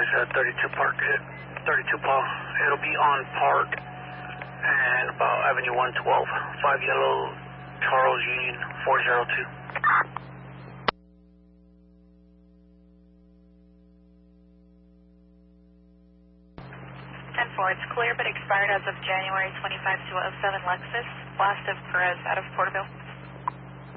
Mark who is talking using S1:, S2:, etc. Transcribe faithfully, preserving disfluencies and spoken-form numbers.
S1: Boys at thirty-two Park, thirty-two Paul. It'll be on Park and about Avenue one twelve, five Yellow, Charles Union, four zero two.
S2: ten four, it's clear but expired as of January twenty-fifth to oh seven Lexus, last of Perez out of Porterville.